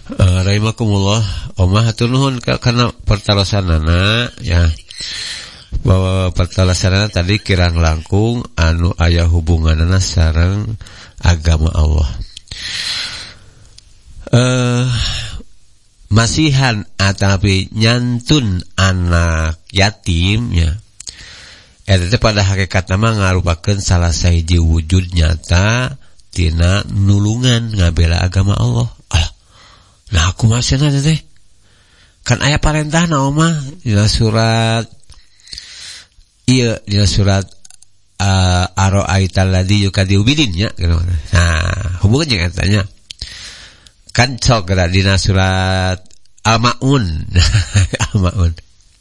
Rahimakumullah, omah hatur nuhun karena pertalasanana ya. Bahwa pertalasanana tadi kirang langkung anu aya hubunganana sareng agama Allah. Masihan atapi nyantun anak yatim ya. Eta pada hakikat nama ngarupakeun salah sahiji wujud nyata tina nulungan ngabela agama Allah. Nah aku maksudnya teh kan aya parentahna omah dina surat ieu dina surat Ara'aital ladzi yukadzibu bidin nya gitu. Nah hubungan jeung eta nya kan sok geura dina surat Al-Maun Al-Maun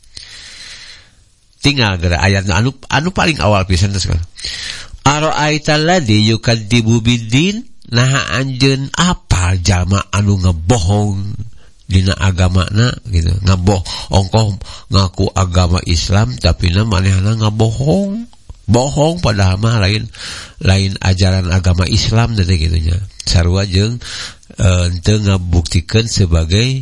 tinggal geura ayat anu paling awal pisan teh kan Ara'aital ladzi yukadzibu bidin. Nah anjeun apa jalma anu ngebohong dina agamana gitu, ngebohong ngaku agama Islam tapi na manehna ngabohong padahal mah lain ajaran agama Islam teh gitu nya. Sarua jeung teu ngabuktikeun sebagai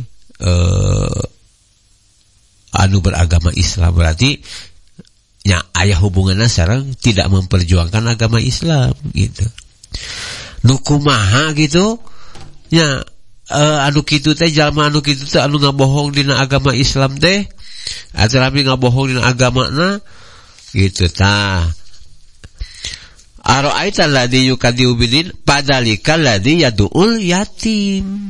anu beragama Islam, berarti nya aya hubunganna sareng tidak memperjuangkan agama Islam gitu. Nu kumaha gitu nya anu kitu teh jalma anu kitu teh anu ngabohong dina agama Islam teh atuh rami ngabohong dina agamana gitu tah. Ara'aital ladzi yukadzibu bidin padzalikal ladzi yad'ul yatim.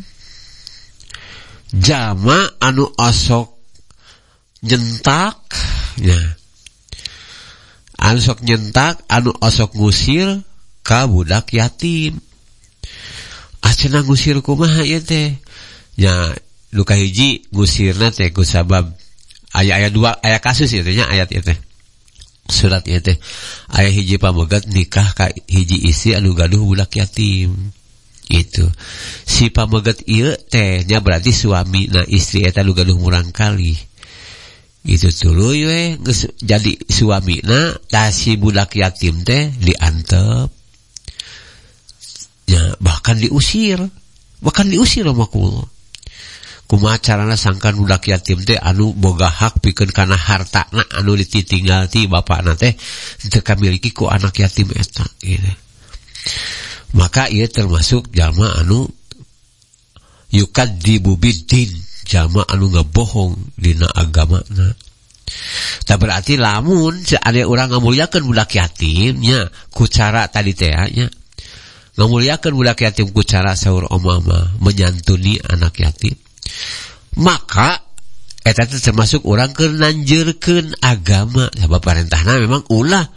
Jalma anu osok nyentak ya. Anu sok nyentak anu osok ngusir ka budak yatim. Acenah ngusir kumaha ieu teh? Nya nu kahiji ngusirna teh ku sabab aya dua aya kasus ieu teh nya ayat ieu teh. Surat ieu teh aya hiji pamegat nikah ka hiji istri anu gaduh budak yatim. Itu. Si pamegat ieu teh nya berarti suamina istri eta anu gaduh murang kali. Itu tuluy we geus jadi suamina tah si budak yatim teh diantep. Ya, bahkan diusir sama kulo. Kumaha carana sangkan budak yatim teh anu boga hak pikeun kana hartana anu ditinggal ti bapana teh teu kamiliki ku anak yatim eta gitu. Maka ieu termasuk jalma anu yukadzibu biddin, jalma anu ngebohong dina agamana. Tah berarti lamun ade urang ngamulyakeun budak yatim nya ku cara tadi teh nya ngamuliakeun budak yatim ku cara saur omama menyantuni anak yatim, maka eta teh termasuk urang keur nanjeurkeun agama sabab parentahna memang ulah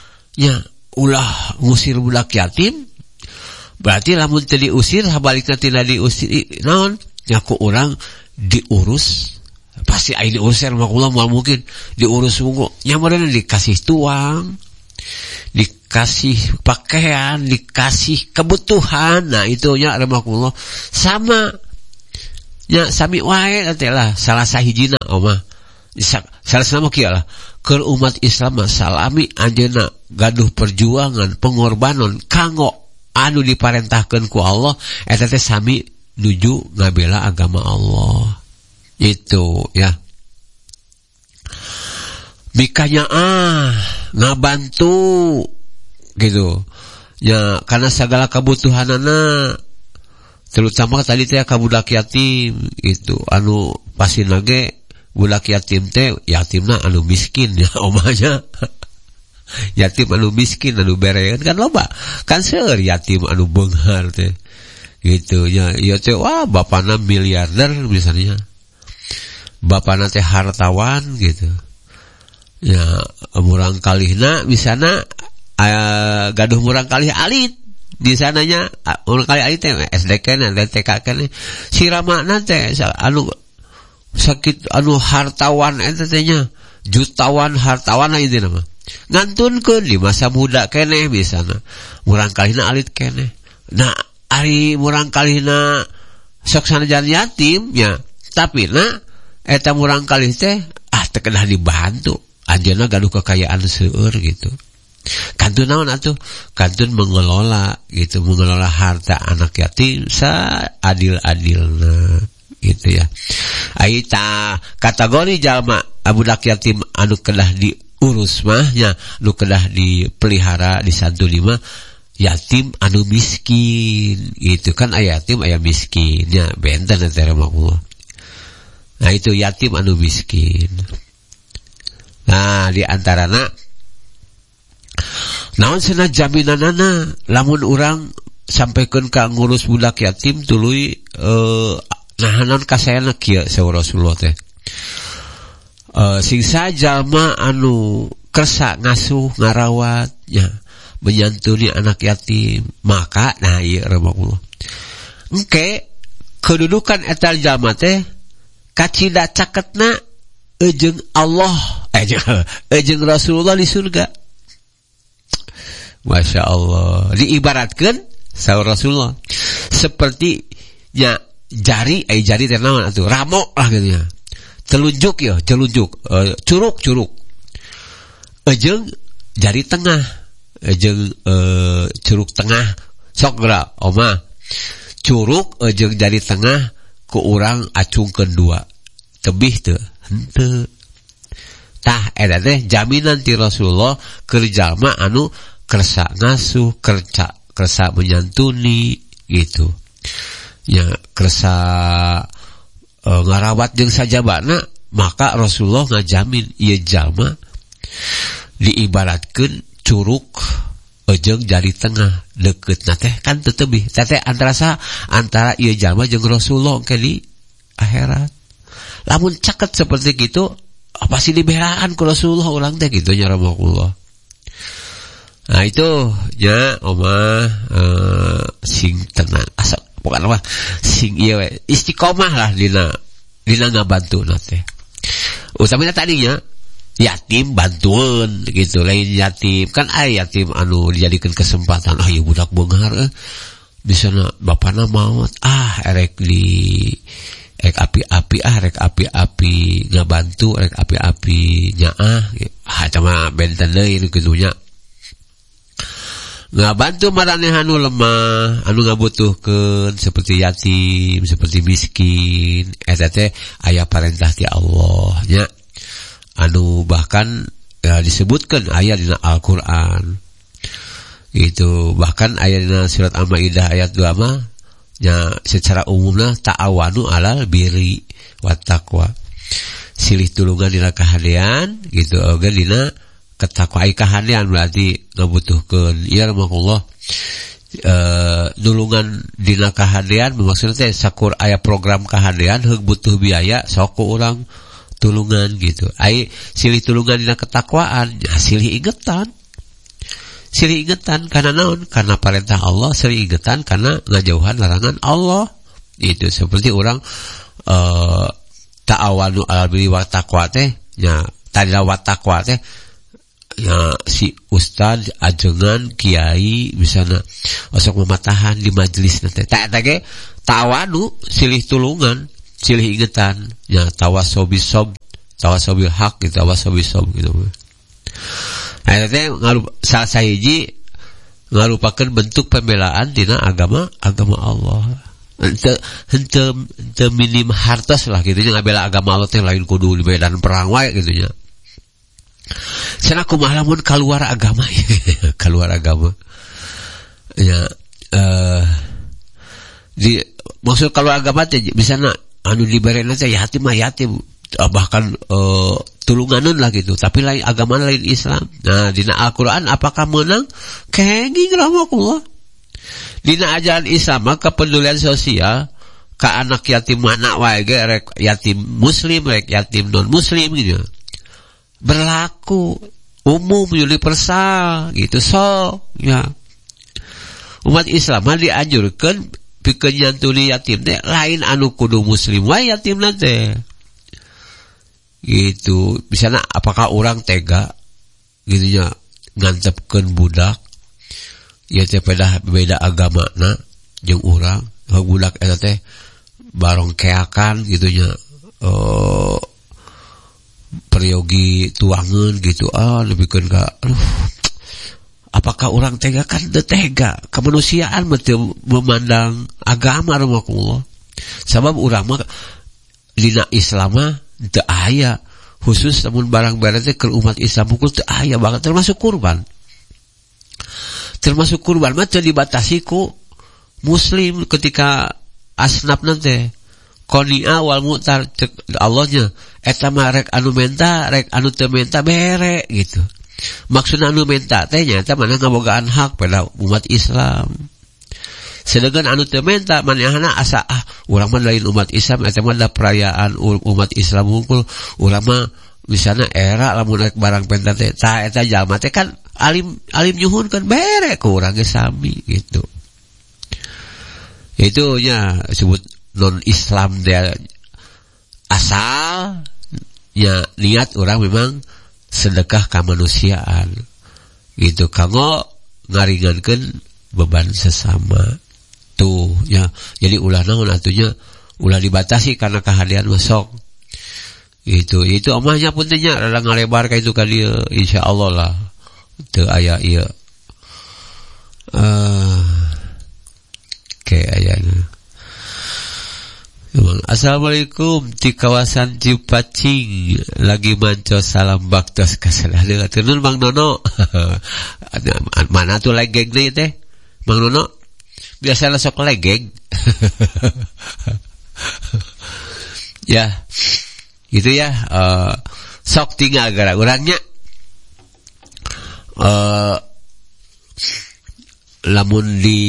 ngusir budak yatim. Berarti lamun teu diusir sabalikna tina diusir naon nyaku urang diurus pasti aya diurus mah kula moal mungkin diurus unggul nya meureun dikasih tuang, dikasih pakaian, dikasih kebutuhan. Nah itu nya rahimakumullah sama nya sami wae teh lah salah sahijina omah salah sama kieu lah keur umat Islam salami anjeunna gaduh perjuangan pengorbanan kanggo anu diparentahkeun ku Allah eta teh sami nuju ngabela agama Allah. Itu ya mikanya ngabantu gitu ya karena segala kebutuhanana terutama tadi teh ka budak yatim itu anu pasina ge budak yatim teh yatimna anu miskin ya omahnya yatim anu miskin anu berean kan loba kan seueur yatim anu beunghar teh gitu ya ieu teh wah bapana miliarder misalnya bapana teh hartawan gitu ya murang kalihna misalna gaduh murang kalih alit di sananya murang kalih alit teh SDK na TK kan si ramana teh anu sakit anu hartawan eta teh nya jutawan hartawan ieu nama ngantunkeun di masa muda keneh misalna murang kalihna alit keneh. Nah ari murang kalihna sok sanajan yatim nya tapi na eta murang kalih teh teu kedah dibantu anjeunna gaduh kekayaan seueur gitu. Kantun naon atuh? Kantun mengelola gitu, mengelola harta anak yatim seadil-adilna gitu ya. Aita kategori jalma budak yatim anu kedah diurus mah nya, anu kedah dipelihara disantuni mah yatim anu miskin gitu kan. Aya yatim aya miskin nya, benten antara makullah. Nah itu yatim anu miskin. Nah di antarana naon cenah jaminanana lamun urang sampaikeun ka ngurus budak yatim tuluy nahanan kasayana kieu saur Rasulullah teh. Sing sajalma anu kersa ngasuh ngarawat nya, menyantuni anak yatim, maka nah ieu rasulullah. Engke kedudukan eta jalma teh kacida caketna jeung Allah jeung Rasulullah di surga. Masya Allah. Diibaratkan saur Rasulullah seperti ya jari teh naon atuh, ramok lah gitu ya. Telunjuk curug jeung jari tengah jeung curug tengah sok geura oma curug jeung jari tengah ku urang acungkeun dua tebih teu henteu. Tah eta teh jaminan ti Rasulullah keur jalma anu kersa ngasuh, kersa menyantuni gitu. Ya kersa ngarawat jeung sajabana, maka Rasulullah ngajamin ieu jalma diibaratkeun curug jeung jari tengah deukeutna teh kan teu tebih. Teh antara ieu jalma jeung Rasulullah ke di akhirat. Lamun caket seperti kitu pasti dibelaan ku Rasulullah urang teh kitu nya rasulullah. Nah itu nya omah sing tenang asal pokokna mah sing ieu we istiqomah lah dina ngabantu teh. Utamina tadinya yatim bantuan gitu, lain yatim kan aya yatim anu dijadikeun kesempatan ieu budak beunghar bisana bapana maot rek api-api ngabantu rek api-api nyaah cama benten deui kitu nya. Ngabantu maraneh anu lemah, anu ngabutuhkeun seperti yatim, seperti miskin, eta teh aya parentah ti Allah nya. Anu bahkan disebutkan aya dina Al-Qur'an. Itu bahkan aya dina surat Al-Maidah ayat 2 mah nya secara umumna ta'awanu alal birri wat taqwa. Silih tulungan dina kahadean gitu oge dina ketakwaan kahadean, berarti ngabutuhkeun ieu rahmatullah nulungan dina kahadean maksudna teh sakur aya program kahadean heug butuh biaya sok ku urang tulungan gitu. Ai silih tulungan dina ketakwaan silih ingetan karena naon? Karena perintah Allah, silih ingetan karena ngajauhan larangan Allah. Itu seperti orang ta'awanu alal birri wat taqwa teh nya tadina wat taqwa teh ya si ustad ajengan kiai misalnya osok mematahan di majelis nanti tak ge tawadu silih tulungan silih ingetan ya tawasobil hak gitu tawasobil gitu. Nah teh salah sahiji ngarupakeun bentuk pembelaan dina agama Allah. Henteu minim hartos lah gitu nya ngabela agama Allah teh lain kudu di medan perang wae gitu nya. Cenah kumaha lamun keluar agama ya di maksud keluar agama teh misalna anu diberena teh yatim bahkan tulunganeun lah gitu tapi lain agama lain Islam. Nah dina Al-Qur'an apakah menang kenging rahmatullah dina ajaran Islam kepedulian sosial ka anak yatim mana wae ge rek yatim muslim rek yatim non muslim gitu berlaku umum universal gitu. So ya umat Islam dianjurkeun pikeun nyantuni yatim teh lain anu kudu muslim wae yatimna teh gitu. Misalnya apakah orang tega gitu nya ngantepkeun budak ieu teh beda agamana jeung urang budak eta teh barongkeakan gitu nya peryogi tuangan gitu lebihkeun ka apakah orang tega? Kan tega. Kemanusiaan betul memandang agama rahmatullah. Sebab urang mah dina Islam mah teu aya khusus namun barang-barang teh ke umat Islam hukum teu aya banget termasuk kurban. Termasuk kurban mah teu dibatasi ku muslim ketika asnaf nanti qani'a wal mu'tar Allahnya eta mah rek anu menta rek anu teu menta bere gitu. Maksudna anu menta teh nya mana ngabogaan hak pada umat Islam. Sedangkan anu teu menta manehna asa urang mah lain umat Islam eta mah da perayaan umat Islam hungkul urang mah misalna era lamun rek barang penta teh tah eta jalma teh kan alim nyuhunkeun bere ku urang ge sami gitu. Itu nya disebut non Islam dia asal ya niat orang memang sedekah kemanusiaan gitu kanggo ngaringankeun beban sesama tuh ya. Jadi ulah naon atunya ulah dibatasi karena kahadian masuk itu omahnya pun teh nya rada ngalebar ka itu ka dieu insyaallah lah teu aya ieu ayana. Assalamualaikum di kawasan Cipacing lagi manco salam baktos kasalahan aturun Bang Nono. Mana tuh legeng deui teh Bang Nono? Biasa sok legeng. Ya. Gitu ya. Sok tinggal gara urangnya. Lamun di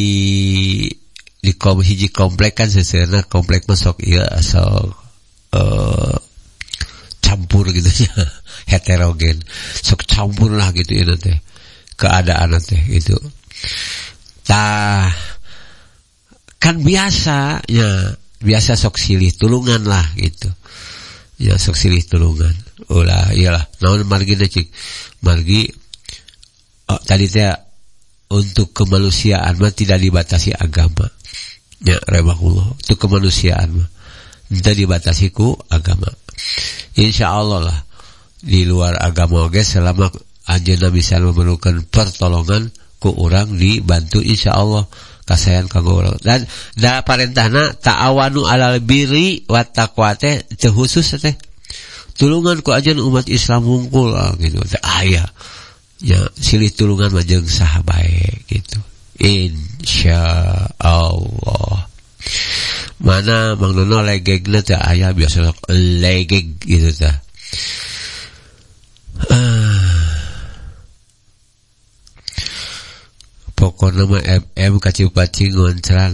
hiji komplek kan seserna komplek masuk iya asal campur gitu ya heterogen sok campur lah gitu ya nanti keadaan nanti gitu tah kan biasa sok silih tulungan lah gitu ya sok silih tulungan ulah iyalah naon margi cik margi tadi teh untuk kemanusiaan mah tidak dibatasi agama. Ya, rahimahullah. Untuk kemanusiaan mah tidak dibatasi ku agama. Insyaallah lah di luar agama oge selama anjeunna bisa memerlukan pertolongan ku urang dibantu insyaallah kasayan kanggo urang. Dan da parentahna ta'awanu 'alal birri wat taqwa teh teu khusus teh. Tulungan ku ajeun umat Islam hungkul gitu. Teh aya. Ya silih tulungan mah jeung saha bae gitu insyaallah. Mana Mang Nono legegna teh aya biasa legeg gitu tah. Pokokna mah FM ka Cipacing ngoncrang.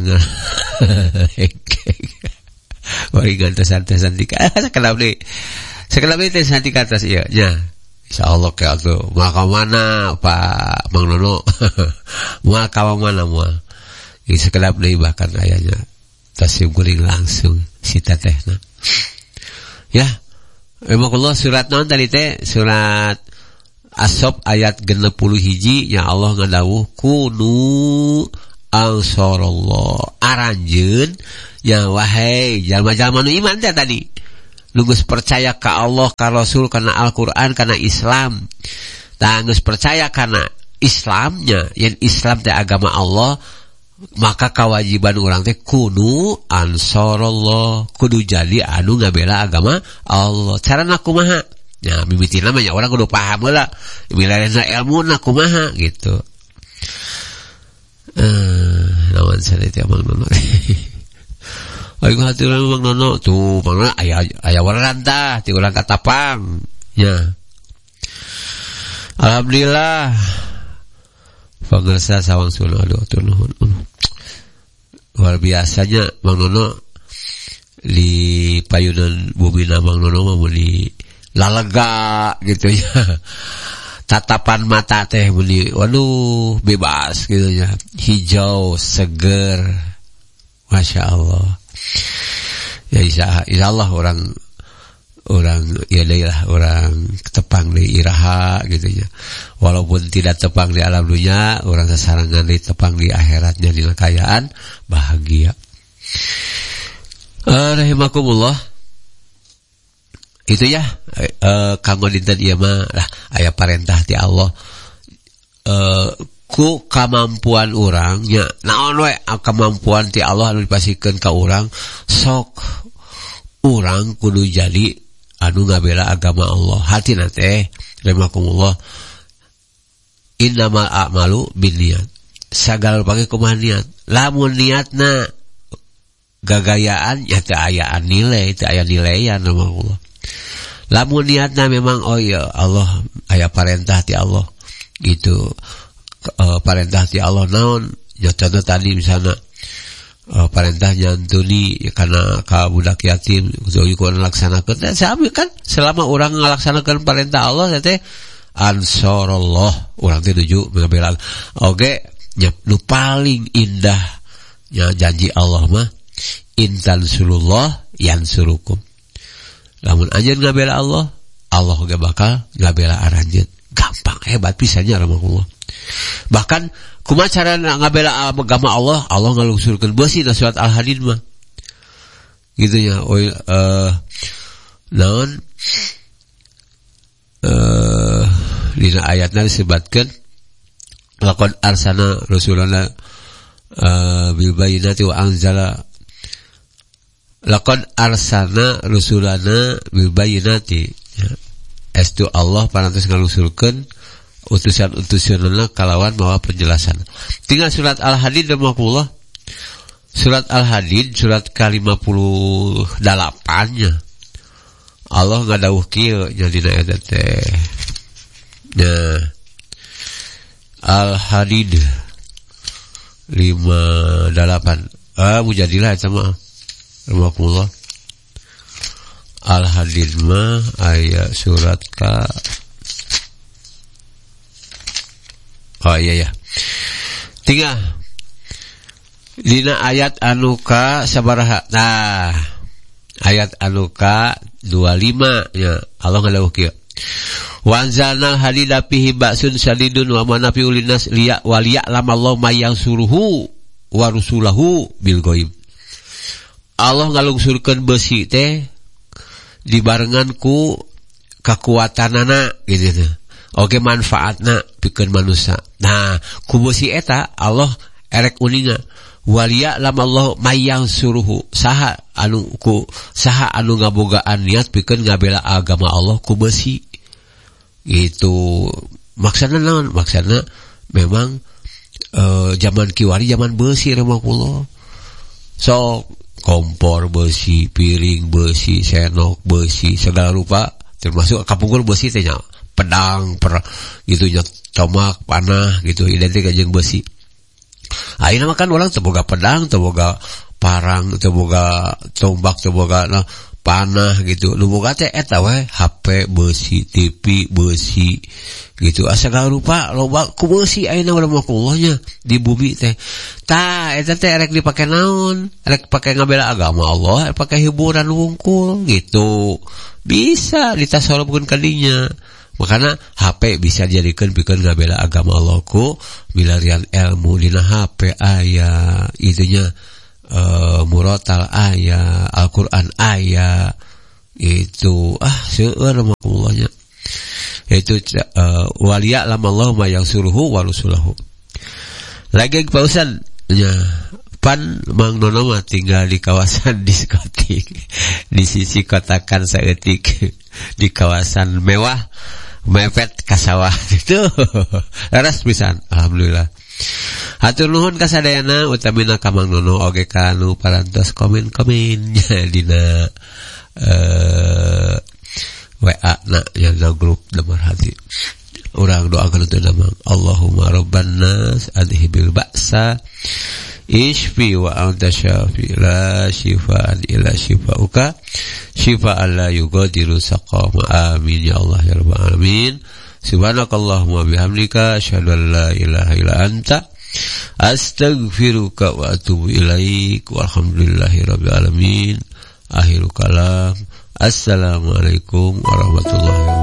Wari gantos-gantosan di sekelap teh santi ka atas ieu nya. Insyaallah ke atuh maka mana Pak Mang Nono maka mana moal ieu sekedap deui bahkan ayanya tasih guring langsung si tetehna ya. Emangullah surat naon tadi teh surat As-Sof ayat 61 ya Allah ngadawuh kunu ansarallah aranjeun ya wahai jalma-jalma nu iman teh tadi geus percaya ka Allah, ka Rasul, kana Al-Qur'an, kana Islam. Tah geus percaya kana Islamnya, yen Islam teh agama Allah, maka kewajiban urang teh kudu ansarallah, kudu jadi anu ngabela agama Allah. Carana kumaha? Nya mimitina mah nya urang kudu paham heula. Milarena ilmuna kumaha gitu. Naon sare teh Mang Nono. Ayo hatiran Bang Nono tuh Bang Nono aya waran tah ti urang katapang nya. Alhamdulillah pangersa sawang suno aduh atuh nuhun. Luar biasanya Bang Nono di payunan bumina Bang Nono mah muni lalega gitu ya. Tatapan mata teh muni waduh bebas gitu ya. Hijau, seger. Masya Allah. Ya insyaallah orang ya deulah orang tepang di iraha gitu ya. Walaupun tidak tepang di alam dunia, orang sasarangan di tepang di akhiratnya di kekayaan bahagia. Rahimakumullah. Itu ya kanggo dinten ieu mah lah aya parentah ti Allah ku kemampuan urang nya naon we kemampuan ti Allah anu dipasikeun ka urang sok urang kudu jadi anu ngabela agama Allah. Hatina teh rahimakumullah innamal a'malu binniyat sagala pake kumaha niat. Lamun niatna gagayaan ya teu aya nilai, teu aya nilaian rahimakumullah. Lamun niatna memang oh ya Allah aya parentah ti Allah gitu, parentah ti Allah naon ya contoh tadi misalnya parentah nyantuni karena ka budak yatim kudu laksanakeun sami kan selama urang ngalaksanakeun parentah Allah teh ansarallah urang teh tuju ngabela oge nya nu paling indah nya janji Allah mah intansulullah yansurukum. Lamun anjeun ngabela Allah, Allah ge bakal ngabela aranjeun. Gampang, hebat pisannya rahmatullah. Bahkan kumaha cara ngabela agama Allah, Allah ngalungsurkeun beusi na surat Al-Hadid mah. Gitu nya. Naon dina ayatna disebutkeun laqad arsalna rasulana bil bayyinati wa anzala laqad arsalna rusulana bil bayyinati ya. Estu Allah parantos ngalusurkeun utusan-utusanna kalawan mawa penjelasan. Tinggal surat Al-Hadid rahimahullah. Surat Al-Hadid surat ke-58 nya. Allah ngadawuh kieu nya dina eta teh. Nah. Al-Hadid 58. Mujadilah eta mah. Rahimahullah. Al-Hadid mah aya surat ka iya. Tinggal dina ayat anu ka sabaraha. Nah, ayat anu ka 25 nya Allah ngadawuh kieu. Wa anzalnal hadida fihi ba'sun sadidun wa manafi'ul linnas liya waliya lamallahu may yansuruhu wa rusulahu bil ghaib. Allah ngalungsurkeun beusi teh dibarengan ku kakuatanana gitu. Oke manfaatna pikeun manusia. Nah, ku beusi eta Allah erek uninga waliya lamallahu may yansuruhu saha anu ngabogaan niat pikeun ngabela agama Allah ku beusi. Itu maksudna naon? Maksudna memang zaman kiwari zaman beusi rahimahullah. So kompor besi, piring besi, senok besi, segala rupa termasuk kapungkur besi teh nya pedang gitu nya tomak panah gitu identik jeung besi. Ayeuna mah kan urang teu boga pedang, teu boga parang, teu boga tombak, teu boga panah gitu. Nu boga teh eta we HP besi, TV besi gitu. Segala rupa loba ku beusi ayeuna rahimahullah di bumi teh. Tah eta teh rek dipake naon? Rek pake ngabela agama Allah, rek pake hiburan wungkul gitu. Bisa ditasolobkeun ka dinya. Makana HP bisa dijadikeun pikeun ngabela agama Allah ku milarian ilmu dina HP aya itunya murotal aya, Al-Qur'an aya. Itu seueur rahimahullah. Yaitu waliya lamallahu may yansuruhu wa rusulahu. Lagi pausan nya pan Mang Nono mah tinggal di kawasan diskotik di sisi kotakan saeutik di kawasan mewah mepet ka sawah itu laras pisan alhamdulillah. Hatur nuhun ka sadayana utamina ka Mang Nono oge ka anu parantos komen-komen dina WA na yang grup Damar Hati. Urang doakeun untuk nama Allahumma rabban nas adhibil ba'sa ishfi wa anta syafi la shifaan illa shifauka shifaan la yugadiru saqama amin ya Allah ya rabbal alamin. Subhanakallahumma bihamdika asyhadu an la ilaha illa anta astaghfiruka wa atubu ilaik walhamdulillahi rabbil alamin. Akhirul kalam. Assalamualaikum warahmatullahi wabarakatuh.